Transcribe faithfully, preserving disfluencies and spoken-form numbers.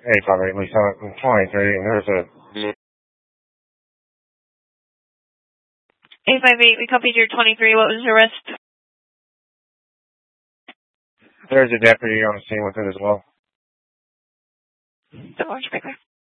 eight five eight, Lisa, twenty-three, and there's a... eight five eight, we copied your twenty-three. What was your arrest? There's a deputy on the scene with it as well. Don't watch quickly.